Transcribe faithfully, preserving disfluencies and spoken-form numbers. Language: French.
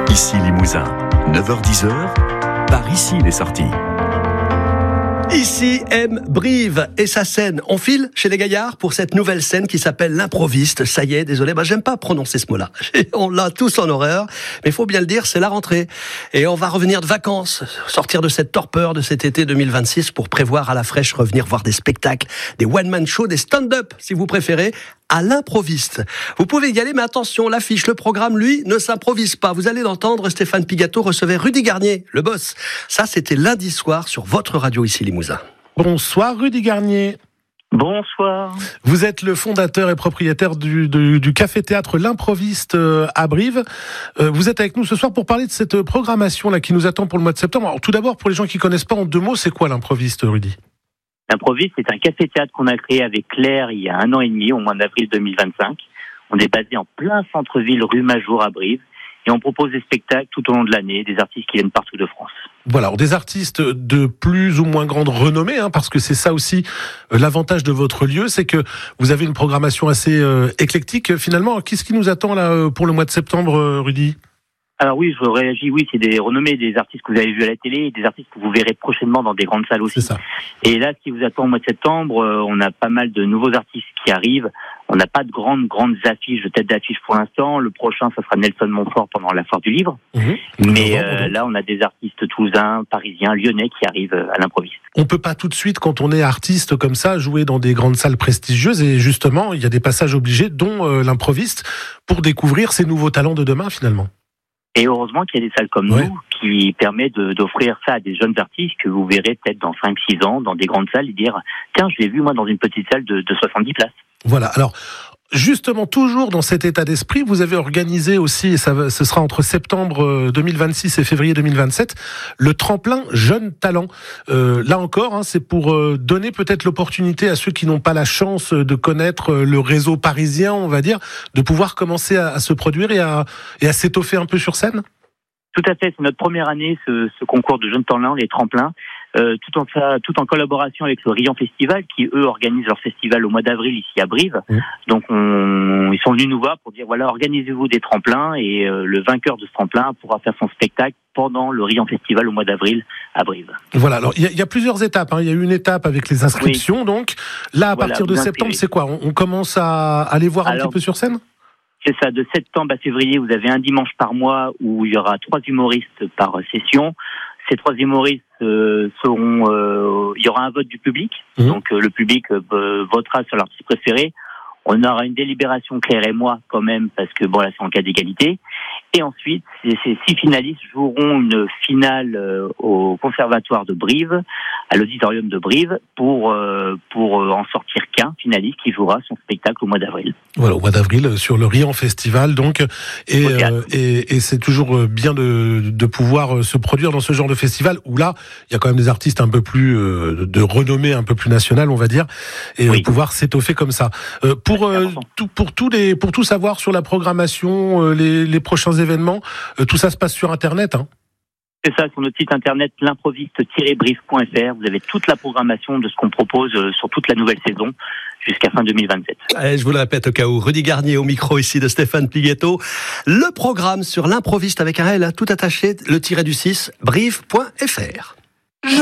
Ici Limousin, neuf heures dix, par ici les sorties. Ici M. Brive et sa scène. On file chez les Gaillards pour cette nouvelle scène qui s'appelle l'improviste. Ça y est, désolé, bah, j'aime pas prononcer ce mot-là. On l'a tous en horreur, mais il faut bien le dire, c'est la rentrée. Et on va revenir de vacances, sortir de cette torpeur de cet été deux mille vingt-six pour prévoir à la fraîche revenir voir des spectacles, des one-man shows, des stand-up, si vous préférez, à l'improviste. Vous pouvez y aller, mais attention, l'affiche, le programme, lui, ne s'improvise pas. Vous allez l'entendre, Stéphane Pigateau recevait Rudy Garnier, le boss. Ça, c'était lundi soir sur votre radio ici Limousin. Bonsoir Rudy Garnier. Bonsoir. Vous êtes le fondateur et propriétaire du, du, du café-théâtre L'Improviste à Brive. Vous êtes avec nous ce soir pour parler de cette programmation là qui nous attend pour le mois de septembre. Alors, tout d'abord, pour les gens qui connaissent pas, en deux mots, c'est quoi L'Improviste, Rudy ? L'Improviste, c'est un café-théâtre qu'on a créé avec Claire il y a un an et demi, au mois d'avril deux mille vingt-cinq. On est basé en plein centre-ville, rue Majour à Brive. Et on propose des spectacles tout au long de l'année, des artistes qui viennent partout de France. Voilà, alors des artistes de plus ou moins grande renommée, hein, parce que c'est ça aussi euh, l'avantage de votre lieu, c'est que vous avez une programmation assez euh, éclectique. Finalement, qu'est-ce qui nous attend là pour le mois de septembre, euh, Rudy ? Alors oui, je réagis, oui, c'est des renommées, des artistes que vous avez vus à la télé et des artistes que vous verrez prochainement dans des grandes salles aussi. C'est ça. Et là, ce qui vous attend au mois de septembre, euh, on a pas mal de nouveaux artistes qui arrivent. On n'a pas de grandes, grandes affiches, de tête d'affiche pour l'instant. Le prochain, ça sera Nelson Montfort pendant la Foire du Livre. Mmh. Mais euh, là, on a des artistes toulousains, parisiens, lyonnais qui arrivent à l'improviste. On peut pas tout de suite, quand on est artiste comme ça, jouer dans des grandes salles prestigieuses. Et justement, il y a des passages obligés, dont euh, l'improviste, pour découvrir ces nouveaux talents de demain, finalement. Et heureusement qu'il y a des salles comme ouais. nous qui permettent de, d'offrir ça à des jeunes artistes que vous verrez peut-être dans cinq six ans dans des grandes salles et dire « Tiens, je l'ai vu moi dans une petite salle de, de soixante-dix places ». Voilà, alors justement, toujours dans cet état d'esprit, vous avez organisé aussi, et ça, ce sera entre septembre deux mille vingt-six et février deux mille vingt-sept, le tremplin Jeunes Talents. Euh, là encore, hein, c'est pour euh, donner peut-être l'opportunité à ceux qui n'ont pas la chance de connaître le réseau parisien, on va dire, de pouvoir commencer à, à se produire et à, et à s'étoffer un peu sur scène. Tout à fait, c'est notre première année, ce, ce concours de Jeunes Talents, les tremplins, euh, tout, en, tout en collaboration avec le Riant Festival, qui eux organisent leur festival au mois d'avril ici à Brive. Mmh. Donc on, ils sont venus nous voir pour dire voilà, organisez-vous des tremplins et euh, le vainqueur de ce tremplin pourra faire son spectacle pendant le Riant Festival au mois d'avril à Brive. Voilà, alors il y, y a plusieurs étapes, hein. Il y a une étape avec les inscriptions, oui. Donc là à voilà, partir de septembre, c'est quoi on, on commence à aller voir alors, un petit peu sur scène ? C'est ça, de septembre à février, vous avez un dimanche par mois où il y aura trois humoristes par session. Ces trois humoristes euh, seront... Euh, il y aura un vote du public, mmh. donc euh, le public euh, votera sur l'artiste préféré. On aura une délibération, Claire et moi, quand même, parce que bon là c'est en cas d'égalité. Et ensuite, ces, ces six finalistes joueront une finale euh, au Conservatoire de Brive, à l'Auditorium de Brive, pour euh, pour euh, en sortir qu'un finaliste qui jouera son spectacle au mois d'avril. Voilà, au mois d'avril, sur le Riant Festival, donc. Et, euh, et, et c'est toujours bien de, de pouvoir se produire dans ce genre de festival, où là, il y a quand même des artistes un peu plus euh, de renommée, un peu plus nationale, on va dire, et oui. euh, pouvoir s'étoffer comme ça. Euh, pour, euh, tout, pour, tous les, pour tout savoir sur la programmation, euh, les, les prochains événements, euh, tout ça se passe sur Internet, hein. C'est ça, sur notre site internet l'improviste tiret brive point f r. Vous avez toute la programmation de ce qu'on propose sur toute la nouvelle saison jusqu'à fin deux mille vingt-sept. Allez, je vous le répète au cas où, Rudy Garnier au micro ici de Stéphane Pigateau. Le programme sur l'improviste avec un L tout attaché, le tiret du six, brive point f r.